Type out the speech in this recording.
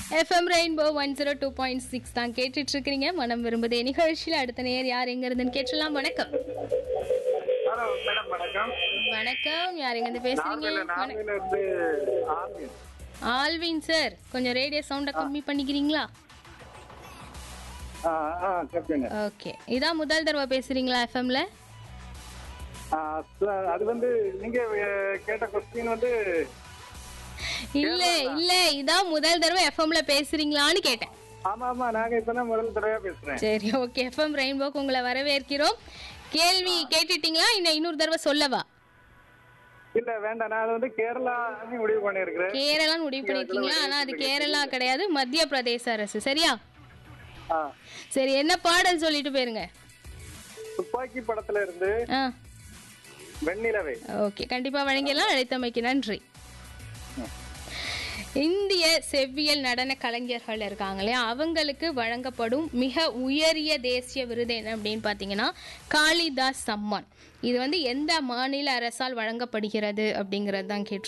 FM rainbow 102.6 தான் கேட்டுட்டு இருக்கீங்க. மனம் விரும்புதே நிகழ்ச்சியில் அடுத்த நேர் யார் எங்க இருந்துன்னு கேட்டலாம். வணக்கம். ஹலோ மேடம், வணக்கம். வணக்கம், யார் எங்க இருந்து பேசுறீங்க? நார்வேல இருந்து ஆல்வின். ஆல்வின் சார், கொஞ்சம் ரேடியோ சவுண்ட கம்மி பண்ணிக்கிறீங்களா? கேட்பீங்க. ஓகே, இதான் முதல் தடவை பேசுறீங்களா எஃப்எம்ல? அது வந்து நீங்க கேட்ட கொஸ்டின் வந்து இல்ல இல்ல, இதான் முதல் தடவை எஃப்எம்ல பேசுறீங்களான்னு கேட்டேன். ஆமா ஆமா, நாங்க இப்பதான் முதல் தடவையா பேசுறேன். சரி, ஓகே. எஃப்எம் ரெயின்போக்கு உங்களை வரவேற்கிறோம். கேள்வி கேட்டுட்டீங்களா? இன்னொரு தடவை சொல்லவா? இல்ல வேண்டாம், நான் அது வந்து கேரளா முடிவு பண்ணிருக்கிறேன். கேரளா முடிவு பண்ணிருக்கீங்களா? ஆனா அது கேரளா கிடையாது, மத்திய பிரதேச அரசு. சரியா? சரி, என்ன பாடல் சொல்லிட்டு போயிருங்க. துப்பாக்கி படத்துல இருந்து வெண்ணிலவே. ஓகே, கண்டிப்பா வழங்கிடலாம். அழைத்தமைக்கு நன்றி. இந்திய செவ்வியல் நடன கலைஞர்கள் இருக்காங்களே, அவங்களுக்கு வழங்கப்படும் மிக உயரிய தேசிய விருது என்ன அப்படின்னு பார்த்தீங்கன்னா காளிதாஸ் சம்மான். இது வந்து எந்த மாநில அரசால் வழங்கப்படுகிறது அப்படிங்கிறது தான் கேட்டு